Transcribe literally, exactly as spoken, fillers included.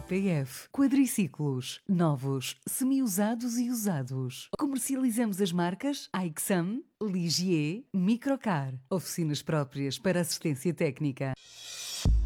P F, quadriciclos, novos, semi-usados e usados. Comercializamos as marcas Aixam, Ligier, Microcar. Oficinas próprias para assistência técnica.